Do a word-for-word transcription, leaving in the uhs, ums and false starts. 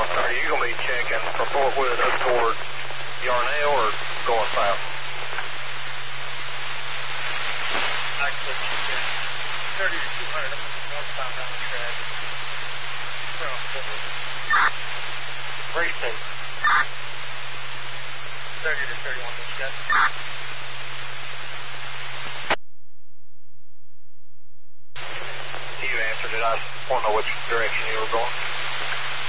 Are you going to be checking from Fort Wood up toward Yarnell or going south? Actually, thirty to two hundred, I'm northbound down the track. From Fort Wood. Race state. thirty to thirty-one, what you got? You answered it. I want to know which direction you were going.